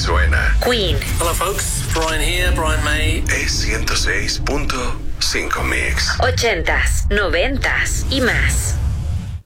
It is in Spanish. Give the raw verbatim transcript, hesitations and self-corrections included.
suena. Queen. Hello folks, Brian here, Brian May. Es ciento seis punto cinco Mix. Ochentas, noventas y más.